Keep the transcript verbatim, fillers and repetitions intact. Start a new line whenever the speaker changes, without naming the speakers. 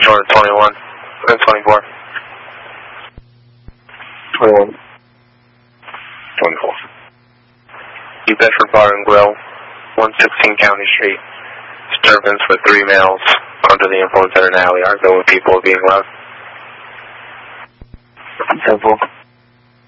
short of twenty-one. Uh, twenty-four.
twenty-one.
twenty-four. New Bedford Bar and Grill, one sixteen County Street. Disturbance with three males under the influence in an alley, arguing with people being loud.
Simple.